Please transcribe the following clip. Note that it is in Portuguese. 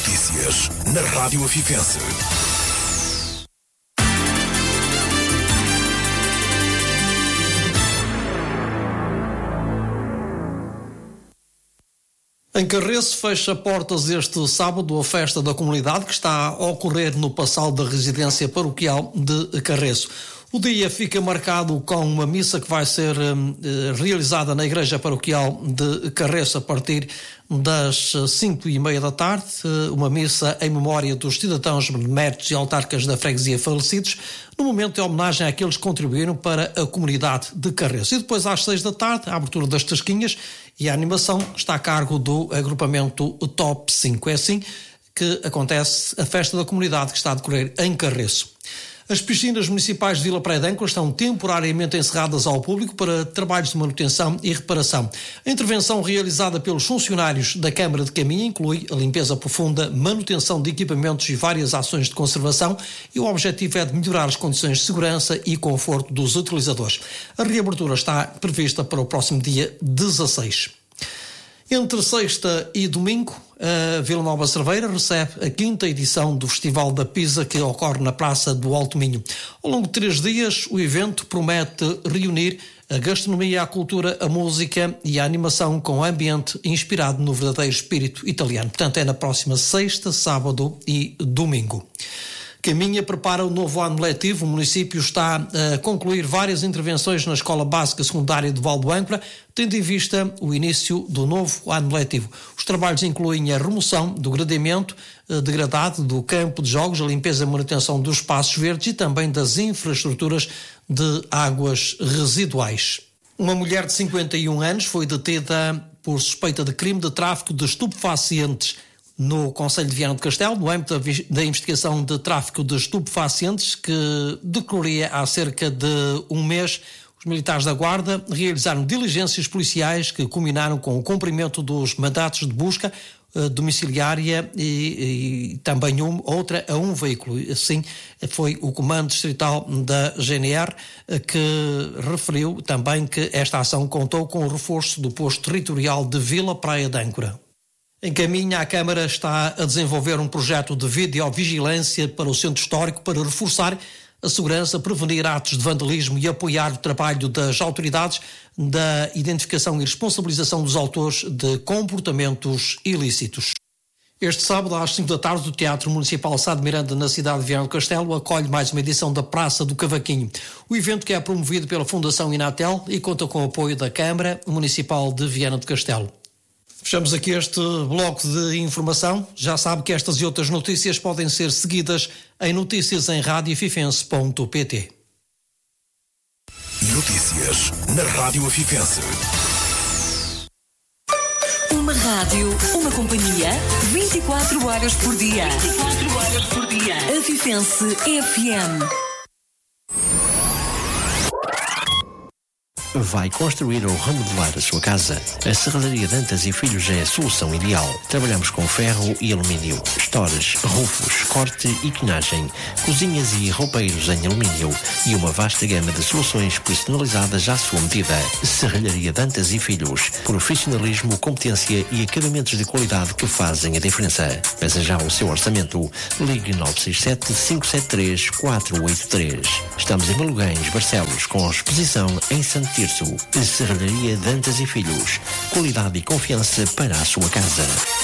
Notícias na Rádio Afifense. Em Carreço fecha portas este sábado a festa da comunidade que está a ocorrer no Passal da Residência Paroquial de Carreço. O dia fica marcado com uma missa que vai ser realizada na Igreja Paroquial de Carreço a partir das 5:30 da tarde, uma missa em memória dos cidadãos beneméritos e autarcas da freguesia falecidos, no momento de homenagem àqueles que contribuíram para a comunidade de Carreço. E depois às 6 da tarde, a abertura das tasquinhas e a animação está a cargo do agrupamento Top 5. É assim que acontece a festa da comunidade que está a decorrer em Carreço. As piscinas municipais de Vila Praia de Âncora estão temporariamente encerradas ao público para trabalhos de manutenção e reparação. A intervenção realizada pelos funcionários da Câmara de Caminha inclui a limpeza profunda, manutenção de equipamentos e várias ações de conservação, e o objetivo é de melhorar as condições de segurança e conforto dos utilizadores. A reabertura está prevista para o próximo dia 16. Entre sexta e domingo, a Vila Nova Cerveira recebe a 5ª edição do Festival da Pizza, que ocorre na Praça do Alto Minho. Ao longo de 3 dias, o evento promete reunir a gastronomia, a cultura, a música e a animação com ambiente inspirado no verdadeiro espírito italiano. Portanto, é na próxima sexta, sábado e domingo. Caminha prepara o novo ano letivo. O município está a concluir várias intervenções na Escola Básica Secundária de Val do Âncora, tendo em vista o início do novo ano letivo. Os trabalhos incluem a remoção do gradeamento degradado do campo de jogos, a limpeza e manutenção dos espaços verdes e também das infraestruturas de águas residuais. Uma mulher de 51 anos foi detida por suspeita de crime de tráfico de estupefacientes no Concelho de Viana do Castelo, no âmbito da investigação de tráfico de estupefacientes que decorria há cerca de um mês. Os militares da Guarda realizaram diligências policiais que culminaram com o cumprimento dos mandatos de busca domiciliária e também outra a um veículo. Assim, foi o Comando Distrital da GNR que referiu também que esta ação contou com o reforço do posto territorial de Vila Praia de Âncora. Em Caminha, a Câmara está a desenvolver um projeto de videovigilância para o centro histórico para reforçar a segurança, prevenir atos de vandalismo e apoiar o trabalho das autoridades da identificação e responsabilização dos autores de comportamentos ilícitos. Este sábado, às 5 da tarde, o Teatro Municipal Sá de Miranda, na cidade de Viana do Castelo, acolhe mais uma edição da Praça do Cavaquinho. O evento, que é promovido pela Fundação Inatel e conta com o apoio da Câmara Municipal de Viana do Castelo. Fechamos aqui este bloco de informação. Já sabe que estas e outras notícias podem ser seguidas em notícias em radioafifense.pt. Notícias na Rádio Afifense. Uma rádio, uma companhia, 24 horas por dia. 24 horas por dia. Afifense FM. Vai construir ou remodelar a sua casa? A Serralharia Dantas e Filhos é a solução ideal. Trabalhamos com ferro e alumínio, estores, rufos, corte e quinagem, cozinhas e roupeiros em alumínio e uma vasta gama de soluções personalizadas à sua medida. Serralharia Dantas e Filhos. Profissionalismo, competência e acabamentos de qualidade que fazem a diferença. Peça já o seu orçamento. Ligue 967-573-483. Estamos em Malugães, Barcelos, com exposição em Santo Tirso. Serralharia Dantas e Filhos. Qualidade e confiança para a sua casa.